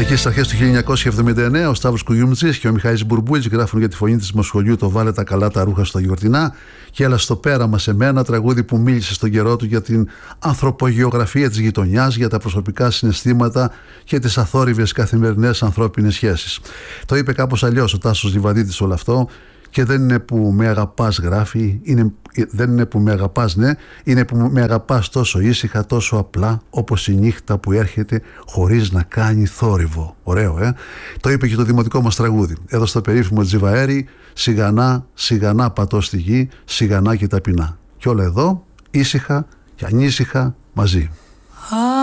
Εκεί στις αρχές του 1979 ο Σταύρος Κουγιουμτζής και ο Μιχάλης Μπουρμπούλης γράφουν για τη φωνή της Μοσχολιού το «Βάλε τα καλά τα ρούχα στα γιορτινά» και «Έλα στο πέραμα σε μένα», τραγούδι που μίλησε στον καιρό του για την ανθρωπογεωγραφία της γειτονιάς, για τα προσωπικά συναισθήματα και τις αθόρυβες καθημερινές ανθρώπινες σχέσεις. Το είπε κάπως αλλιώς ο Τάσος Λιβαδίτης όλο αυτό. Και δεν είναι που με αγαπάς, γράφει, δεν είναι που με αγαπάς, ναι, είναι που με αγαπάς τόσο ήσυχα, τόσο απλά, όπως η νύχτα που έρχεται χωρίς να κάνει θόρυβο. Ωραίο, Το είπε και το δημοτικό μας τραγούδι. Εδώ στο περίφημο Τζιβαέρι, σιγανά, σιγανά πατώ στη γη, σιγανά και ταπεινά. Και όλα εδώ, ήσυχα και ανήσυχα μαζί.